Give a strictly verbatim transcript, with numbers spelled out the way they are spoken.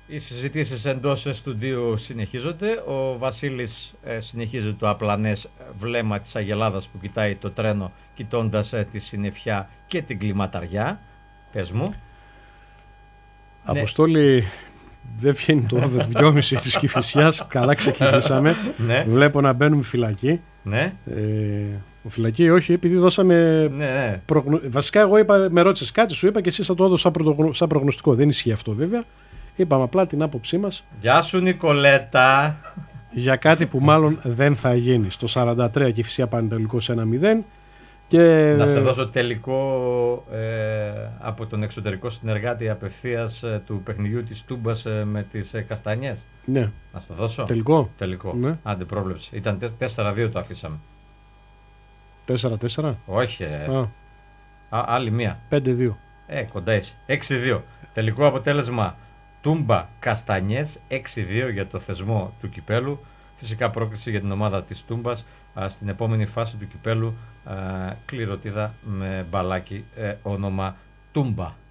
Οι συζητήσεις εντός στουντίου συνεχίζονται. Ο Βασίλης ε, συνεχίζει το απλανές βλέμμα της αγελάδας που κοιτάει το τρένο, κοιτώντας ε, τη συννεφιά και την κλιματαριά. Πες μου. Αποστόλη, ναι. Δεν βγαίνει το over δυόμισι της Κηφισιάς. Καλά ξεκινήσαμε. Ναι. Βλέπω να μπαίνουμε φυλακή. Ναι. Ε, φυλακή όχι, επειδή δώσαμε ναι, ναι. Προγνω... Βασικά εγώ είπα, με ρώτησες κάτι, σου είπα και εσύ θα το έδωσα σαν προγνωστικό. Δεν ισχύει αυτό βέβαια. Είπαμε απλά την άποψή μας. Γεια σου Νικολέτα. Για κάτι που μάλλον δεν θα γίνει. Στο σαράντα τρία Κηφισιά Πανετολικός ένα μηδέν. Και... Να σε δώσω τελικό ε, από τον εξωτερικό συνεργάτη απευθείας ε, του παιχνιδιού της Τούμπας ε, με τις ε, Καστανιές. Ναι. Να στο δώσω. Τελικό. Τελικό. Ναι. Άντε πρόβλεψη. Ήταν τέσσερα δύο το αφήσαμε. τέσσερα τέσσερα. Όχι. Ε. Α. Α, άλλη μία. πέντε δύο. Ε, κοντά είσαι. έξι δύο. Τελικό αποτέλεσμα Τούμπα Καστανιές έξι δύο για το θεσμό του κυπέλου. Φυσικά πρόκληση για την ομάδα της Τούμπας α, στην επόμενη φάση του κυπέλου. Uh, κληροτίδα με μπαλάκι ε, όνομα Τούμπα.